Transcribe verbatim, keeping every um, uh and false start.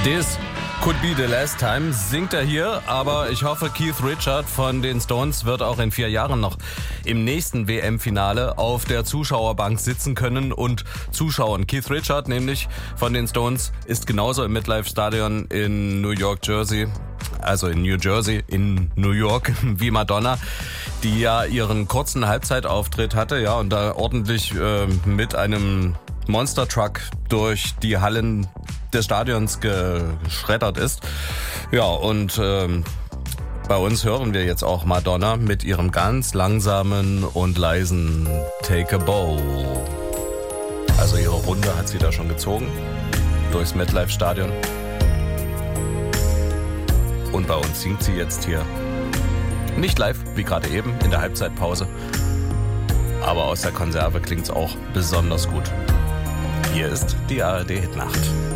This could be the last time, singt er hier, aber ich hoffe, Keith Richards von den Stones wird auch in vier Jahren noch im nächsten W M-Finale auf der Zuschauerbank sitzen können und zuschauen. Keith Richards, nämlich von den Stones, ist genauso im MetLife-Stadion in New York, Jersey, also in New Jersey, in New York, wie Madonna, die ja ihren kurzen Halbzeitauftritt hatte, ja, und da ordentlich äh, mit einem Monster Truck durch die Hallen des Stadions geschreddert ist. Ja, und ähm, bei uns hören wir jetzt auch Madonna mit ihrem ganz langsamen und leisen Take a Bow. Also ihre Runde hat sie da schon gezogen durchs MetLife-Stadion. Und bei uns singt sie jetzt hier nicht live, wie gerade eben in der Halbzeitpause, aber aus der Konserve klingt's auch besonders gut. Hier ist die A R D Hitnacht.